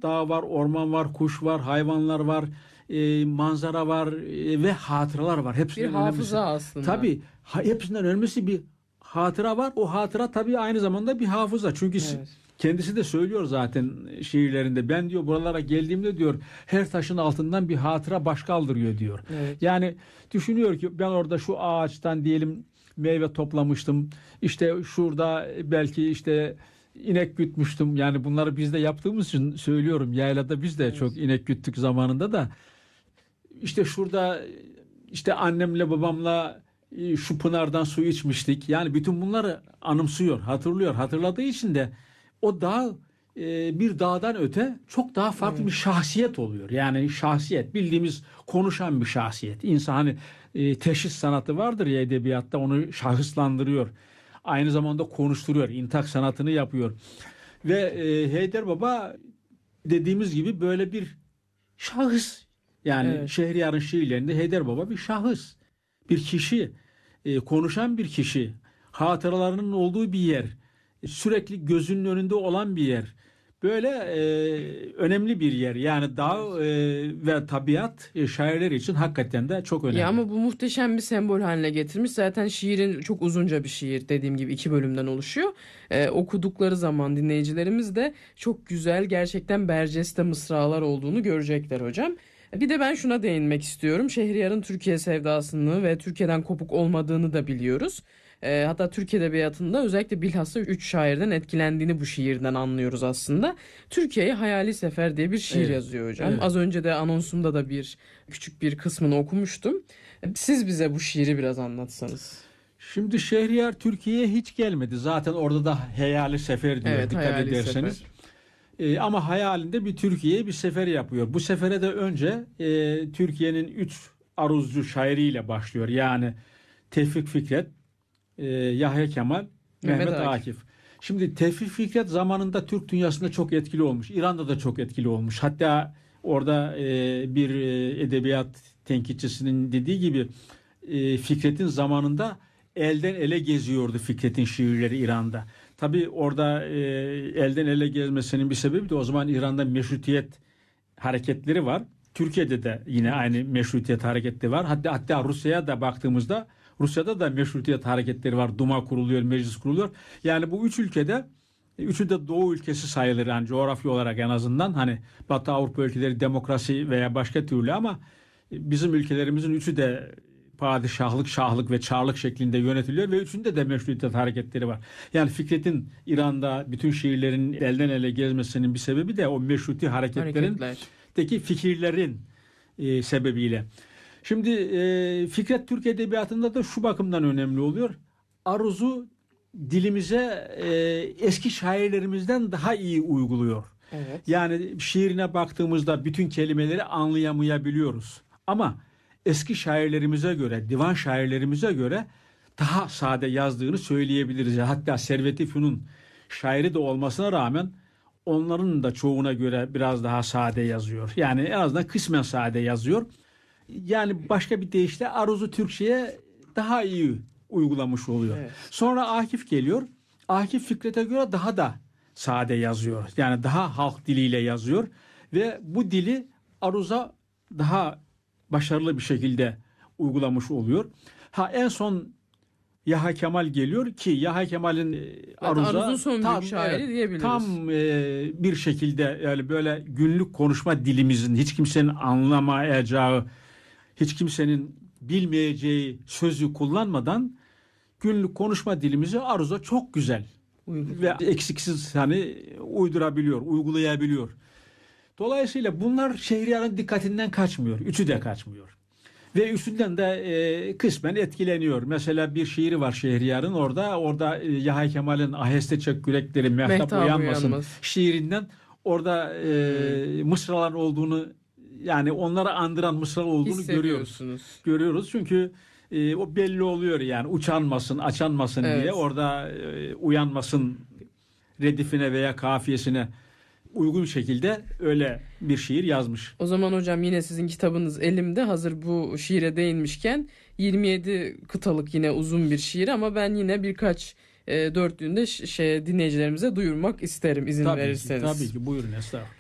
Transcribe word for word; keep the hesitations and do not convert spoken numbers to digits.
dağ var, orman var, kuş var, hayvanlar var, e, manzara var e, ve hatıralar var. Hepsinden bir hafıza önemlisi. aslında. Tabii ha, hepsinden önemlisi bir hatıra var. O hatıra tabii aynı zamanda bir hafıza. Çünkü Evet. kendisi de söylüyor zaten şiirlerinde. Ben diyor buralara geldiğimde diyor her taşın altından bir hatıra baş kaldırıyor diyor. Evet. Yani düşünüyor ki ben orada şu ağaçtan diyelim meyve toplamıştım. İşte şurada belki işte inek gütmüştüm. Yani bunları biz de yaptığımız için söylüyorum. Yaylada biz de evet. çok inek güttük zamanında da. İşte şurada işte annemle babamla şu pınardan su içmiştik. Yani bütün bunları anımsıyor, hatırlıyor. Hatırladığı için de o dağ e, bir dağdan öte çok daha farklı evet. bir şahsiyet oluyor. Yani şahsiyet bildiğimiz konuşan bir şahsiyet. İnsan hani e, teşhis sanatı vardır ya edebiyatta, onu şahıslandırıyor. Aynı zamanda konuşturuyor. İntak sanatını yapıyor. Ve e, Heydar Baba dediğimiz gibi böyle bir şahıs. Yani evet. Şehriyar'ın şiirlerinde Heydar Baba bir şahıs. Bir kişi. E, konuşan bir kişi. Hatıralarının olduğu bir yer. Sürekli gözünün önünde olan bir yer. Böyle e, önemli bir yer. Yani dağ e, ve tabiat e, şairler için hakikaten de çok önemli. Ya ama bu muhteşem bir sembol haline getirmiş. Zaten şiirin çok uzunca bir şiir, dediğim gibi iki bölümden oluşuyor. Ee, okudukları zaman dinleyicilerimiz de çok güzel, gerçekten berceste mısralar olduğunu görecekler hocam. Bir de ben şuna değinmek istiyorum. Şehriyar'ın Türkiye sevdasını ve Türkiye'den kopuk olmadığını da biliyoruz. E, hatta Türk Edebiyatı'nda özellikle bilhassa üç şairden etkilendiğini bu şiirden anlıyoruz aslında. Türkiye'ye Hayali Sefer diye bir şiir evet. yazıyor hocam. Evet. Az önce de anonsumda da bir küçük bir kısmını okumuştum. Siz bize bu şiiri biraz anlatsanız. Şimdi Şehriyar Türkiye'ye hiç gelmedi. Zaten orada da Hayali Sefer diyor evet, dikkat ederseniz. E, ama hayalinde bir Türkiye'ye bir sefer yapıyor. Bu sefere de önce e, Türkiye'nin üç aruzcu şairiyle başlıyor. Yani Tevfik Fikret, e, Yahya Kemal, Mehmet, Mehmet Akif. Akif. Şimdi Tevfik Fikret zamanında Türk dünyasında çok etkili olmuş. İran'da da çok etkili olmuş. Hatta orada e, bir e, edebiyat tenkitçisinin dediği gibi e, Fikret'in zamanında elden ele geziyordu Fikret'in şiirleri İran'da. Tabii orada e, elden ele gezmesinin bir sebebi de o zaman İran'da meşrutiyet hareketleri var. Türkiye'de de yine aynı meşrutiyet hareketleri var. Hatta hatta Rusya'ya da baktığımızda Rusya'da da meşrutiyet hareketleri var. Duma kuruluyor, meclis kuruluyor. Yani bu üç ülkede, üçü de Doğu ülkesi sayılır yani coğrafya olarak en azından. Hani Batı Avrupa ülkeleri demokrasi veya başka türlü ama bizim ülkelerimizin üçü de padişahlık, şahlık ve çarlık şeklinde yönetiliyor ve üçünde de meşrutiyet hareketleri var. Yani Fikret'in İran'da bütün şiirlerin elden ele gezmesinin bir sebebi de o meşruti hareketlerindeki fikirlerin e, sebebiyle. Şimdi e, Fikret Türk Edebiyatı'nda da şu bakımdan önemli oluyor. Aruzu dilimize e, eski şairlerimizden daha iyi uyguluyor. Evet. Yani şiirine baktığımızda bütün kelimeleri anlayamayabiliyoruz. Ama eski şairlerimize göre, divan şairlerimize göre daha sade yazdığını söyleyebiliriz. Hatta Servet-i Fünun şairi de olmasına rağmen onların da çoğuna göre biraz daha sade yazıyor. Yani en azından kısmen sade yazıyor. Yani başka bir deyişle aruzu Türkçe'ye daha iyi uygulamış oluyor. Evet. Sonra Akif geliyor. Akif Fikret'e göre daha da sade yazıyor. Yani daha halk diliyle yazıyor ve bu dili aruza daha başarılı bir şekilde uygulamış oluyor. Ha en son Yahya Kemal geliyor ki Yahya Kemal'in aruza son tam, şairi evet, diyebiliriz. Tam e, bir şekilde yani böyle günlük konuşma dilimizin hiç kimsenin anlamayacağı, hiç kimsenin bilmeyeceği sözü kullanmadan günlük konuşma dilimizi aruza çok güzel Uygun. ve eksiksiz hani uydurabiliyor, uygulayabiliyor. Dolayısıyla bunlar Şehriyar'ın dikkatinden kaçmıyor. Üçü de kaçmıyor. Ve üçünden de e, kısmen etkileniyor. Mesela bir şiiri var Şehriyar'ın orada. Orada e, Yahya Kemal'in Aheste Çek Yürekleri Mehtap, Mehtap Uyanmasın uyanmaz. şiirinden orada e, mısraların olduğunu yani onları andıran mısralar olduğunu görüyoruz. Görüyoruz çünkü e, o belli oluyor yani uçanmasın, açanmasın evet. diye orada e, uyanmasın redifine veya kafiyesine uygun şekilde öyle bir şiir yazmış. O zaman hocam yine sizin kitabınız elimde, hazır bu şiire değinmişken yirmi yedi kıtalık yine uzun bir şiir ama ben yine birkaç e, dörtlüğünde şey dinleyicilerimize duyurmak isterim izin tabii verirseniz. Ki, tabii ki buyurun estağfurullah.